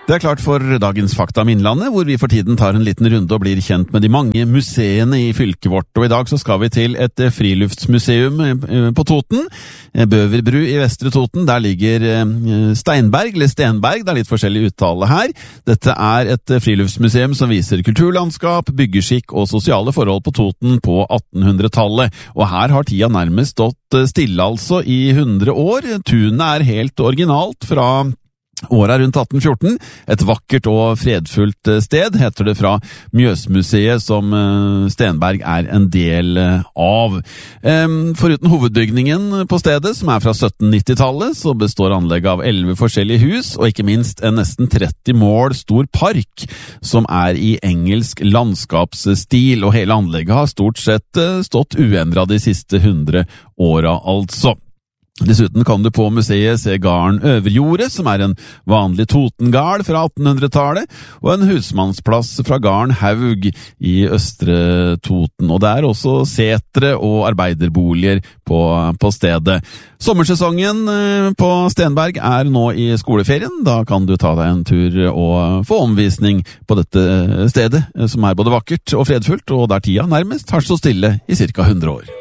Det er klart for dagens Fakta om Innlandet, hvor vi for tiden tar en liten runde og blir kjent med de mange museene i fylket vårt. Og i dag så skal vi til et friluftsmuseum på Toten, Bøverbru i Vestre Toten. Der ligger Steinberg, eller Stenberg, det er litt forskjellig uttale her. Dette er et friluftsmuseum som viser kulturlandskap, byggeskikk og sosiale forhold på Toten på 1800-tallet. Og her har tida nærmest stått stille altså i 100 år. Tunet er helt originalt fra året rundt 1814. Et vakkert og fredfullt sted, heter det fra Mjøsmuseet, som Stenberg er en del av. Foruten hovedbygningen på stedet, som er fra 1790-tallet, så består anlegget av 11 forskjellige hus, og ikke minst en nesten 30 mål stor park, som er i engelsk landskapsstil, og hele anlegget har stort sett stått uendret de siste 100 åra altså. Dessuten kan du på museet se garden Øverjordet, som er en vanlig Totengard fra 1800-tallet, og en husmannsplass fra garden Haug i Østre Toten. Og det er også setre og arbeiderboliger på stedet. Sommersesongen på Stenberg er nå i skoleferien. Da kan du ta deg en tur og få omvisning på dette stedet, som er både vakkert og fredfullt, og der tida nærmest har stått stille i ca. 100 år.